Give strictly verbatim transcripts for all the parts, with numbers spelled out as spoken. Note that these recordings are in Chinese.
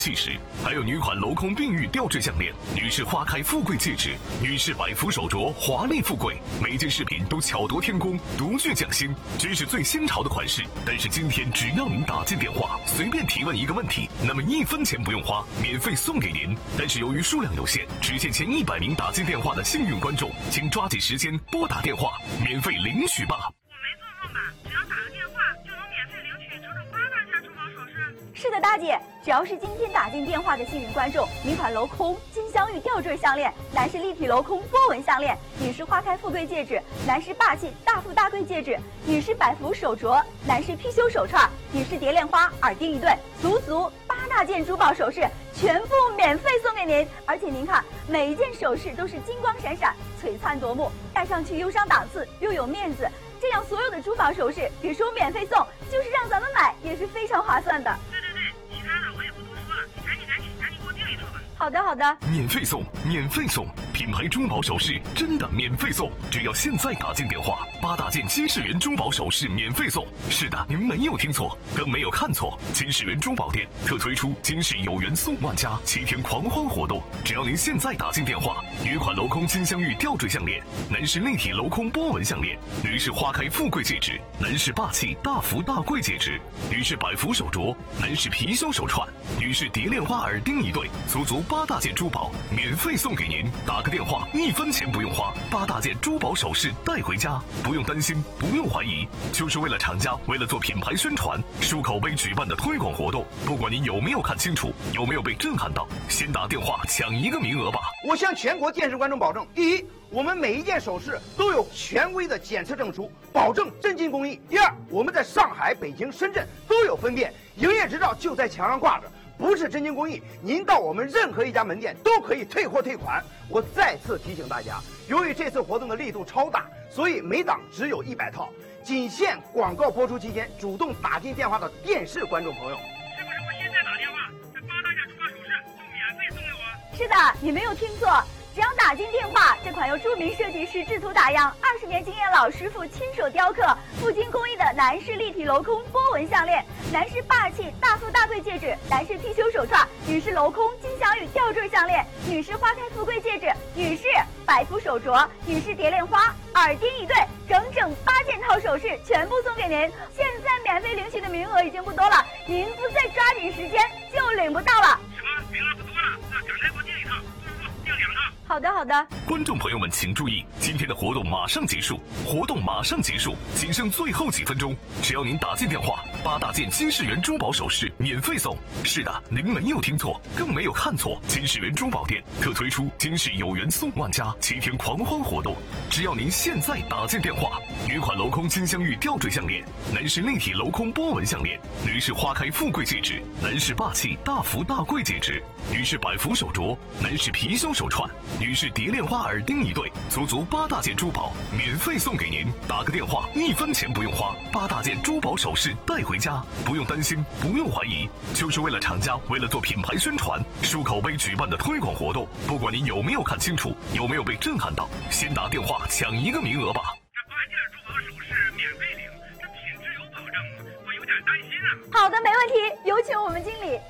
气时，还有女款镂空碧玉吊坠项链，女士花开富贵戒指，女士百福手镯，华丽富贵。每件饰品都巧夺天工，独具匠心，真是最新潮的款式。但是今天只要您打进电话，随便提问一个问题，那么一分钱不用花，免费送给您。但是由于数量有限，只限前一百名打进电话的幸运观众，请抓紧时间拨打电话，免费领取吧。 我没做梦吧？只要打个电话就能免费领取整整八大件珠宝首饰。 是的，大姐，只要是今天打进电话的幸运观众，女款镂空金镶玉吊坠项链，男士立体镂空波纹项链，女士花开富贵戒指，男士霸气大富大贵戒指，女士百福手镯，男士貔貅手串，女士蝶恋花耳钉一对，足足八大件珠宝首饰全部免费送给您。而且您看，每一件首饰都是金光闪闪，璀璨夺目，戴上去又上档次又有面子。这样所有的珠宝首饰别说免费送，就是让咱们买也是非常划算的。 对对对，其他的我也不多说了，你赶紧赶紧赶紧给我订一车吧。 好的好的， 免费送，免费送，品牌珠宝首饰真的免费送，只要现在打进电话，八大件金世缘珠宝首饰免费送。是的，您没有听错，更没有看错，金世缘珠宝店特推出金世有缘送万家七天狂欢活动，只要您现在打进电话，女款镂空金镶玉吊坠项链，男士立体镂空波纹项链，女士花开富贵戒指，男士霸气大福大贵戒指，女士百福手镯，男士貔貅手串，女士蝶恋花耳钉一对，足足八大件珠宝免费送给您。打个电话一分钱不用花，八大件珠宝首饰带回家，不用担心，不用怀疑，就是为了厂家为了做品牌宣传漱口杯举办的推广活动。不管您有没有看清楚，有没有被震撼到，先打电话抢一个名额吧。 我向全国电视观众保证，第一，我们每一件首饰都有权威的检测证书，保证真金工艺。第二，我们在上海、北京、深圳都有分店，营业执照就在墙上挂着，不是真金工艺，您到我们任何一家门店都可以退货退款。我再次提醒大家，由于这次活动的力度超大，所以每档只有一百套，仅限广告播出期间主动打进电话的电视观众朋友。 是不是我现在打电话，这八大件珠宝首饰就免费送给我？ 是的，你没有听错，只要打进电话，这款由著名设计师制图打样、二十年经验老师傅亲手雕刻、富金工艺的男士立体镂空波纹项链，男士霸气大富大贵戒指，男士貔貅手串，女士镂空金镶玉吊坠项链，女士花开富贵戒指，女士百福手镯，女士蝶恋花耳钉一对，整整八件套首饰全部送给您。现在免费领取的名额已经不多了，您不再抓紧时间就领不到了。 什么？名额不多了？那赶快给我订一套，不不不，订两套。 好的好的， 观众朋友们请注意，今天的活动马上结束，活动马上结束，仅剩最后几分钟，只要您打进电话，八大件金世缘珠宝首饰免费送。是的，您没有听错，更没有看错，金世缘珠宝店特推出金世有缘送万家七天狂欢活动，只要您现在打进电话，女款镂空金镶玉吊坠项链，男士立体镂空波纹项链，女士花开富贵戒指，男士霸气大福大贵戒指，女士百福手镯，男士貔貅手串，女士蝶恋花耳钉一对，足足八大件珠宝免费送给您。打个电话一分钱不用花，八大件珠宝首饰带回家，不用担心，不用怀疑，就是为了厂家为了做品牌宣传漱口杯举办的推广活动。不管您有没有看清楚，有没有被震撼到，先打电话抢一个名额吧。 这八件珠宝首饰免费领，这品质有保证，我有点担心啊。 好的，没问题，有请我们经理。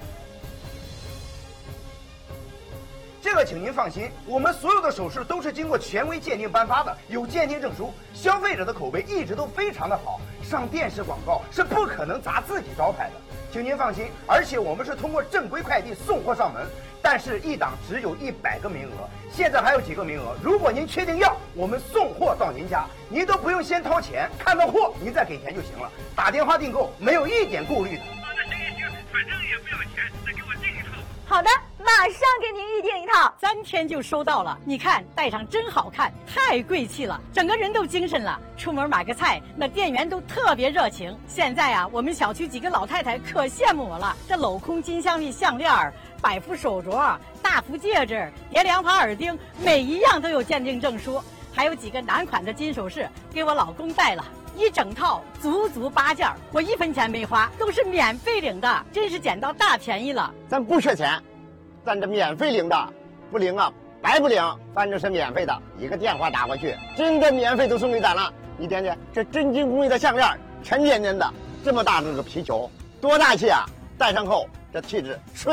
这个请您放心，我们所有的首饰都是经过权威鉴定颁发的，有鉴定证书，消费者的口碑一直都非常的好，上电视广告是不可能砸自己招牌的，请您放心。而且我们是通过正规快递送货上门，但是一档只有一百个名额，现在还有几个名额，如果您确定要，我们送货到您家，您都不用先掏钱，看到货您再给钱就行了，打电话订购没有一点顾虑的。 啊，那行行行，反正也不要钱，再给我订一套。 好的，马上给您预定一套， 三天就收到了。你看，戴上真好看，太贵气了，整个人都精神了。出门买个菜，那店员都特别热情。现在啊，我们小区几个老太太可羡慕我了。这镂空金镶玉项链、百福手镯、大福戒指、蝶恋花耳钉，每一样都有鉴定证书。还有几个男款的金首饰，给我老公戴了。一整套足足八件，我一分钱没花，都是免费领的，真是捡到大便宜了。 咱不缺钱，咱这免费领的，不领啊白不领，反正是免费的。一个电话打过去，真的免费都送给咱了。你点点这真金工艺的项链，沉甸甸的，这么大这个皮球，多大气啊！戴上后这气质。